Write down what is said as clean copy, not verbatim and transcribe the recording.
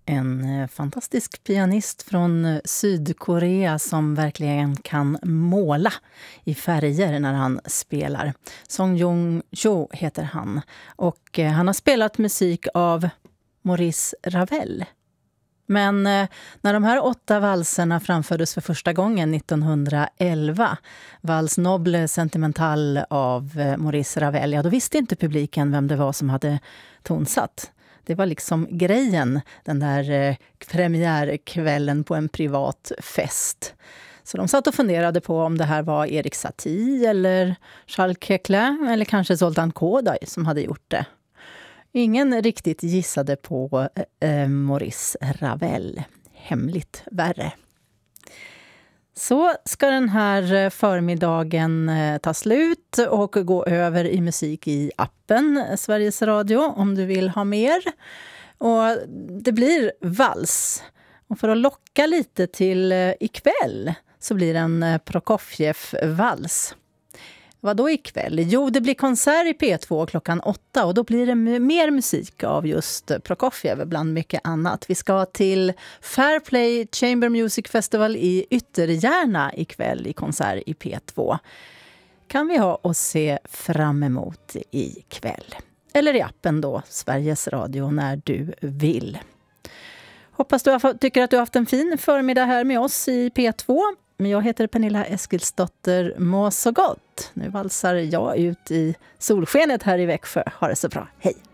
En fantastisk pianist från Sydkorea som verkligen kan måla i färger när han spelar. Song Jong-jo heter han. Och han har spelat musik av Maurice Ravel. Men när de här 8 valserna framfördes för första gången 1911, Vals Noble Sentimental av Maurice Ravel, ja, då visste inte publiken vem det var som hade tonsatt. Det var liksom grejen, den där premiärkvällen på en privat fest. Så de satt och funderade på om det här var Erik Satie eller Charles Leclerc eller kanske Zoltan Kodály som hade gjort det. Ingen riktigt gissade på Maurice Ravel. Hemligt värre. Så ska den här förmiddagen ta slut och gå över i musik i appen Sveriges Radio om du vill ha mer. Och det blir vals. Och för att locka lite till ikväll så blir det en Prokofjev-vals. Vad då ikväll? Jo, det blir konsert i P2 klockan 8 och då blir det mer musik av just Prokofjev bland mycket annat. Vi ska till Fairplay Chamber Music Festival i Ytterjärna ikväll i konsert i P2. Kan vi ha och se fram emot ikväll. Eller i appen då, Sveriges Radio, när du vill. Hoppas du tycker att du har haft en fin förmiddag här med oss i P2. Men jag heter Pernilla Eskilsdotter. Må så gott. Nu valsar jag ut i solskenet här i Växjö. Ha det så bra. Hej!